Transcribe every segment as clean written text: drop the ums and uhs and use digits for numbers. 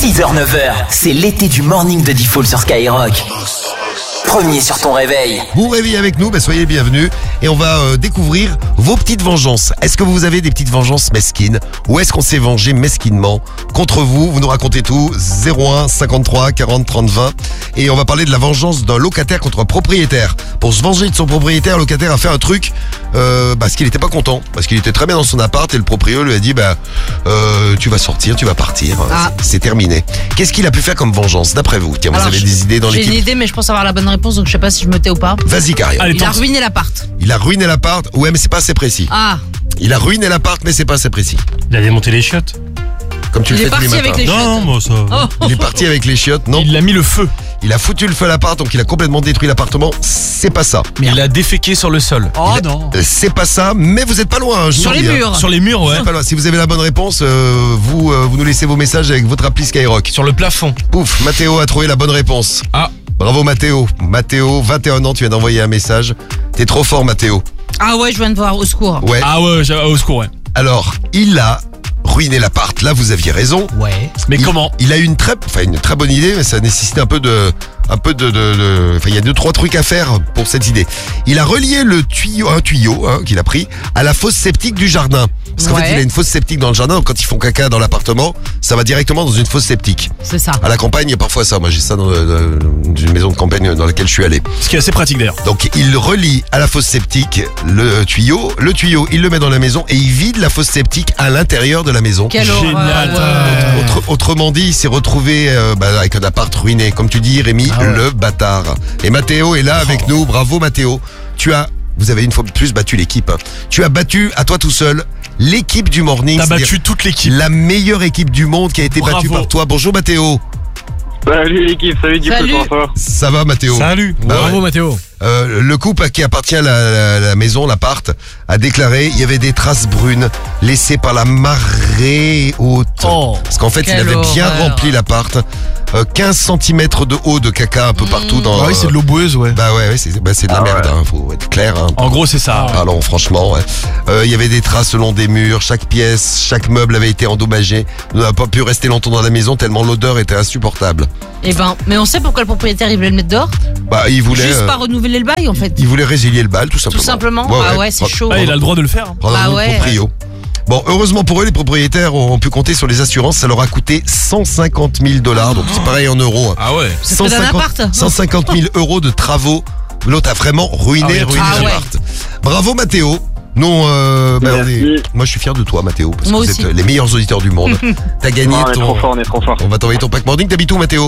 6h-9h, c'est l'été du morning de Diffoul sur Skyrock. Premier sur ton réveil. Vous réveillez avec nous, soyez les bienvenus. Et on va découvrir vos petites vengeances. Est-ce que vous avez des petites vengeances mesquines? Ou est-ce qu'on s'est vengé mesquinement contre vous? Vous nous racontez tout. 01 53 40 30 20. Et on va parler de la vengeance d'un locataire contre un propriétaire. Pour se venger de son propriétaire, le locataire a fait un truc parce qu'il n'était pas content. Parce qu'il était très bien dans son appart et le propriétaire lui a dit tu vas sortir, tu vas partir. C'est terminé. Qu'est-ce qu'il a pu faire comme vengeance d'après vous? Tiens, vous avez des idées dans l'équipe? J'ai une idée, mais je pense avoir la bonne réponse, donc je sais pas si je me tais ou pas. Vas-y, Karia. Il a ruiné l'appart. Il a ruiné l'appart. Ouais, mais c'est pas assez précis. Il a ruiné l'appart, mais c'est pas assez précis. Il a démonté les chiottes. Comme tu le fais tous les matins. Il est parti avec les chiottes. Non, moi ça. Il est parti avec les chiottes, non? Il a mis le feu. Il a foutu le feu à l'appart, donc il a complètement détruit l'appartement. C'est pas ça. Mais il a déféqué sur le sol. Oh non. C'est pas ça, mais vous êtes pas loin. Sur les murs. Sur les murs, ouais. Pas loin. Si vous avez la bonne réponse, vous nous laissez vos messages avec votre appli Skyrock. Sur le plafond. Pouf, Mathéo a trouvé la bonne réponse. Bravo Mathéo. Mathéo, 21 ans, tu viens d'envoyer un message. T'es trop fort Mathéo. Ah ouais, je viens de voir, au secours. Ouais. Ah ouais, au secours, ouais. Alors, il a ruiné l'appart. Là, vous aviez raison. Ouais. Mais comment? Il a eu une très bonne idée, mais ça nécessite un peu de, il y a 2-3 trucs à faire pour cette idée. Il a relié un tuyau qu'il a pris à la fosse septique du jardin. Parce qu'en fait, il a une fosse septique dans le jardin, donc quand ils font caca dans l'appartement, ça va directement dans une fosse septique. C'est ça. À la campagne, il y a parfois ça. Moi, j'ai ça dans une maison de campagne dans laquelle je suis allé. Ce qui est assez pratique d'ailleurs. Donc, il relie à la fosse septique le tuyau, il le met dans la maison et il vide la fosse septique à l'intérieur de la maison. Quelle Génial. Autrement dit, il s'est retrouvé avec un appart ruiné. Comme tu dis, Rémi, le bâtard. Et Mathéo est là avec nous. Bravo Mathéo. Vous avez une fois de plus battu l'équipe. Tu as battu à toi tout seul l'équipe du morning. T'as battu toute l'équipe. La meilleure équipe du monde qui a été battue par toi. Bonjour Mathéo. Salut l'équipe, salut du coup, comment ça va Mathéo? Salut. Bravo Mathéo. Le couple qui appartient à la maison, l'appart, a déclaré il y avait des traces brunes laissées par la marée haute. Parce qu'en fait, il avait bien rempli l'appart. 15 cm de haut de caca un peu partout dans. Ah oui, c'est de l'eau boueuse, ouais. C'est de la merde, faut être clair. En gros, c'est ça. Alors franchement, il y avait des traces le long des murs, chaque pièce, chaque meuble avait été endommagé. On n'a pas pu rester longtemps dans la maison tellement l'odeur était insupportable. Mais on sait pourquoi le propriétaire il voulait le mettre dehors? Il voulait juste pas renouveler le bail en fait. Il voulait résilier le bail tout simplement. Tout simplement. C'est chaud. Il a le droit de le faire. Prendre un autre proprio. Bon, heureusement pour eux, les propriétaires ont pu compter sur les assurances. Ça leur a coûté $150 000. Donc c'est pareil en euros. Ah ouais. 150 000 euros de travaux. L'autre a vraiment ruiné l'appart. Bravo Mathéo. Non, moi je suis fier de toi Mathéo parce que vous êtes les meilleurs auditeurs du monde. T'as gagné on est trop fort. On va t'envoyer ton pack morning. T'habites où Mathéo?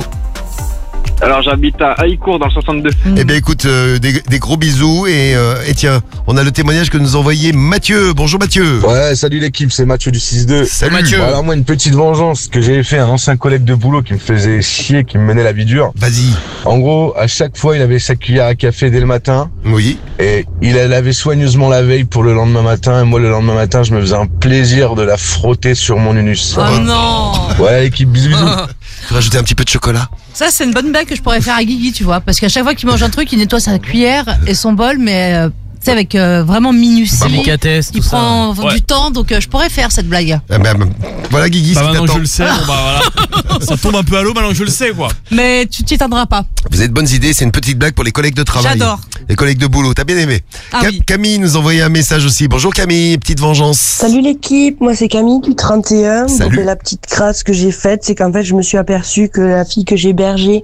Alors j'habite à Haïcourt dans le 62. Eh bien écoute, des gros bisous et tiens, on a le témoignage que nous a envoyé Mathieu. Bonjour Mathieu. Ouais, salut l'équipe, c'est Mathieu du 6-2. Salut Mathieu. Alors moi une petite vengeance que j'avais fait à un ancien collègue de boulot qui me faisait chier, qui me menait la vie dure. Vas-y. En gros, à chaque fois il avait sa cuillère à café dès le matin. Oui. Et il la lavait soigneusement la veille pour le lendemain matin. Et moi le lendemain matin je me faisais un plaisir de la frotter sur mon unus. Oh non. Ouais l'équipe, bisous bisous. Tu rajouter un petit peu de chocolat. Ça c'est une bonne blague que je pourrais faire à Guigui, tu vois, parce qu'à chaque fois qu'il mange un truc, il nettoie sa cuillère et son bol, mais tu sais avec vraiment minutie. Délicatesse, il prend du temps, donc je pourrais faire cette blague. Voilà Guigui, maintenant je le sais. Voilà. Ça tombe un peu à l'eau, maintenant je le sais quoi. Mais tu t'y attendras pas. Vous avez de bonnes idées, c'est une petite blague pour les collègues de travail. J'adore. Les collègues de boulot, t'as bien aimé. Oui. Camille nous a envoyé un message aussi. Bonjour Camille, petite vengeance. Salut l'équipe, moi c'est Camille du 31. Salut. Donc, la petite crasse que j'ai faite, c'est qu'en fait je me suis aperçue que la fille que j'hébergeais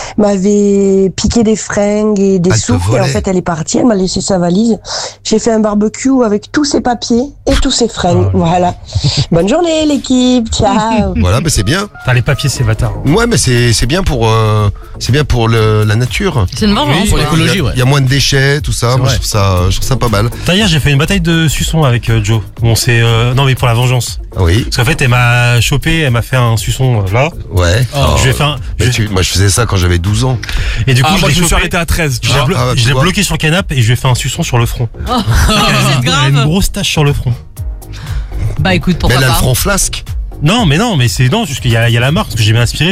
m'avait piqué des fringues et des sous. Et en fait elle est partie, elle m'a laissé sa valise. J'ai fait un barbecue avec tous ses papiers et tous ses fringues. Voilà. Bonne journée l'équipe, ciao. Voilà, c'est bien. T'as les papiers, c'est bâtard. Ouais, mais c'est bien pour la nature. C'est une vengeance. Pour l'écologie, ouais. Il y a moins de déchets, tout ça. Moi, je trouve ça pas mal. D'ailleurs, j'ai fait une bataille de suçon avec Joe. Bon, c'est non mais pour la vengeance. Oui. Parce qu'en fait, elle m'a chopé, elle m'a fait un suçon là. Ouais. Je vais faire. Moi, je faisais ça quand j'avais 12 ans. Et du coup, moi, je me suis arrêté à 13. Tu vois. Je l'ai bloqué sur le canapé et je lui ai fait un suçon sur le front. C'est Elle a une grave. grosse tache sur le front. Bah écoute, Mais pourquoi elle a le pas. front flasque. Non, mais c'est non, parce qu'il y a la marque, parce que j'ai bien inspiré,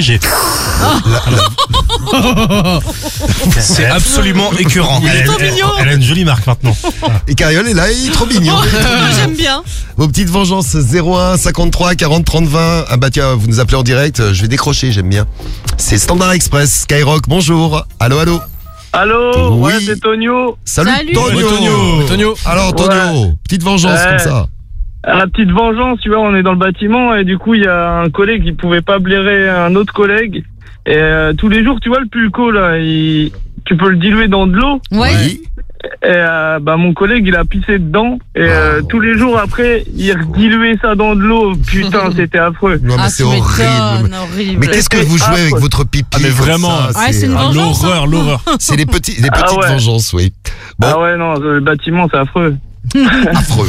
C'est absolument écœurant. Elle a une jolie marque maintenant. Et Cariole est là, il est trop mignon. J'aime bien. Vos petites vengeances 01 53 40 30 20. Ah bah tiens, vous nous appelez en direct, je vais décrocher, j'aime bien. C'est Standard Express, Skyrock, bonjour. Allô. Allô, Oui. ouais, c'est Tonio. Salut Salut. Tonio. Alors Tonio, petite vengeance comme ça. La petite vengeance, tu vois, on est dans le bâtiment et du coup, il y a un collègue qui pouvait pas blairer un autre collègue. Et tous les jours, tu vois, le pulco, là, tu peux le diluer dans de l'eau. Ouais. Oui. Et mon collègue, il a pissé dedans. Et tous les jours après, il rediluait ça dans de l'eau. Putain, c'était affreux. Non mais c'est horrible. Mais qu'est-ce que vous jouez avec votre pipi? Ah, mais comme vraiment. ça, Ah, c'est une vengeance. L'horreur. C'est les petites ouais. vengeances, oui. Bon. Ah ouais, non, le bâtiment, c'est affreux. Affreux.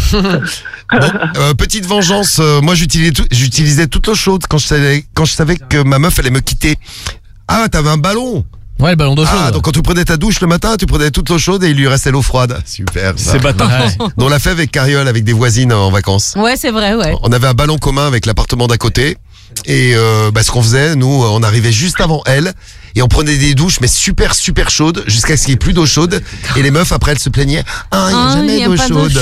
Bon, petite vengeance, moi j'utilisais toute l'eau chaude quand je savais que ma meuf allait me quitter. Ah, t'avais un ballon. Ouais, le ballon d'eau chaude. Ah, donc quand tu prenais ta douche le matin, tu prenais toute l'eau chaude et il lui restait l'eau froide. Super. Ça. C'est bâtard. On l'a fait avec Cariole, avec des voisines en vacances. Ouais, c'est vrai, ouais. On avait un ballon commun avec l'appartement d'à côté. Et ce qu'on faisait, nous, on arrivait juste avant elle et on prenait des douches mais super chaudes jusqu'à ce qu'il n'y ait plus d'eau chaude. Et les meufs après elles se plaignaient. Ah, il n'y a jamais d'eau chaude.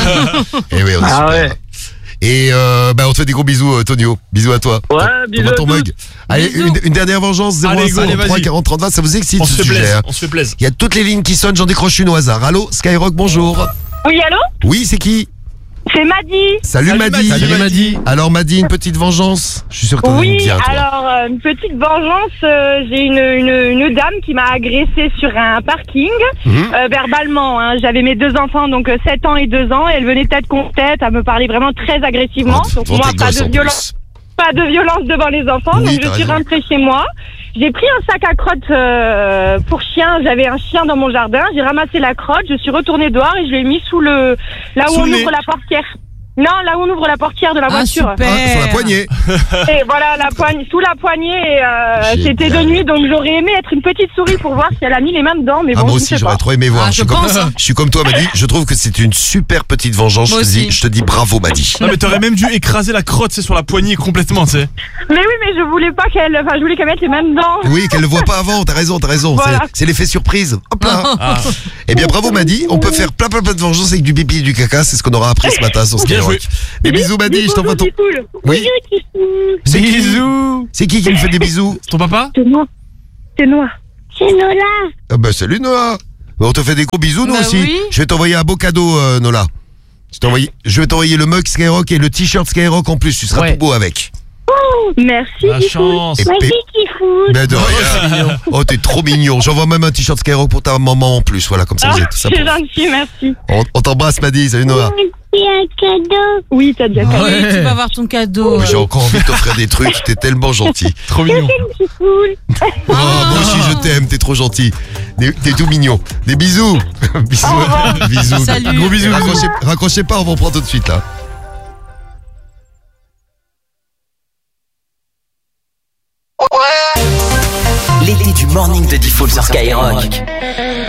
Et oui, on est super. Ouais. Et on te fait des gros bisous, Tonio. Bisous à toi. Ouais, bisous Comment ton à tous. mug. Allez, une dernière vengeance, 01 Allez, 53 vas-y. 40 30 20, ça vous excite On ce se fait sujet, plaisir. hein. On se fait plaisir. Il y a toutes les lignes qui sonnent, j'en décroche une au hasard. Allô, Skyrock, bonjour. Oui, allô? Oui, c'est qui? C'est Maddy. Salut Maddy. Salut Maddy. Alors Maddy, une petite vengeance. Je suis sûr que t'en as une Oui, bien, toi. alors, une petite vengeance. J'ai une dame qui m'a agressée sur un parking, verbalement. Hein. J'avais mes 2 enfants, donc 7 ans et 2 ans. Elle venait tête contre tête à me parler vraiment très agressivement. Donc Devant moi, tes pas gosses, de en violence. plus. Pas de violence devant les enfants, Oui, donc je t'as suis raison. rentrée chez moi. J'ai pris un sac à crotte pour chien. J'avais un chien dans mon jardin. J'ai ramassé la crotte. Je suis retournée dehors et je l'ai mis sous là où Sous on le nez. ouvre la portière. Non, là où on ouvre la portière de la voiture. Super. Ah, sur la poignée. Et voilà, sous la poignée. Et c'était de Génial. nuit, donc j'aurais aimé être une petite souris pour voir si elle a mis les mains dedans. Mais Ah, bon, moi je ne aussi, sais j'aurais pas. trop aimé voir. Ah, je pense, hein. Je suis comme toi, Maddy. Je trouve que c'est une super petite vengeance. Moi aussi. Je te dis bravo, Maddy. Non, mais t'aurais même dû écraser la crotte, c'est sur la poignée complètement, tu sais. Mais oui, mais je voulais pas je voulais qu'elle mette les mains dedans. Oui, qu'elle le voit pas avant. T'as raison. Voilà. C'est l'effet surprise. Hop là. Eh bien, bravo, Maddy. On peut faire plein de vengeances avec du pipi et du caca. C'est ce qu'on aura appris ce matin sur Bien Skyrock. Des bisous, Maddy. Je t'envoie ton. Oui. C'est qui? C'est qui me fait des bisous? Ton papa? C'est moi. C'est Noah. C'est Nola. Ah bah salut Noah. On te fait des gros bisous nous Bah aussi. oui. Je vais t'envoyer un beau cadeau Nola. Je vais t'envoyer le mug Skyrock et le t-shirt Skyrock en plus. Tu seras Ouais. tout beau avec. Merci. La chance. Et Ben de rien. Oh t'es trop mignon. J'envoie même un t-shirt Skyrock pour ta maman en plus. Voilà comme ça vous êtes tout ça. C'est gentil, merci. On t'embrasse Maddy. Salut Noah. C'est un cadeau. Oui, t'as déjà cadeau. Oui, tu vas avoir ton cadeau. Mais j'ai encore envie de t'offrir des trucs. T'es tellement gentil. Trop mignon. C'est cool. Oh, moi aussi je t'aime. T'es trop gentil. T'es tout mignon. Des bisous. Bisous. Bisous. Salut. Gros bisous. Raccrochez pas. On va en prendre tout de suite là. L'été du morning de Default sur Skyrock.